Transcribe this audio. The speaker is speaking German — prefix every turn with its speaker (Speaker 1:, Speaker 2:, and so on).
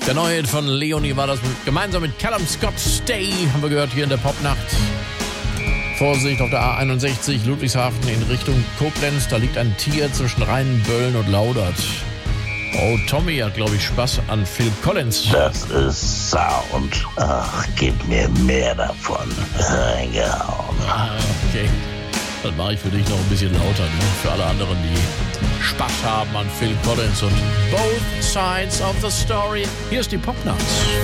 Speaker 1: Der neue Hit von Leonie war das gemeinsam mit Callum Scott. Stay haben wir gehört hier in der Popnacht. Vorsicht auf der A61 Ludwigshafen in Richtung Koblenz. Da liegt ein Tier zwischen Rhein, Bölln und Laudert. Oh, Tommy hat, glaube ich, Spaß an Phil Collins.
Speaker 2: Das ist Sound. Ach, gib mir mehr davon. Reingehauen.
Speaker 1: Okay. Dann mache ich für dich noch ein bisschen lauter, ne? Für alle anderen, die Spaß haben an Phil Collins und Both Sides of the Story. Hier ist die Popnacht.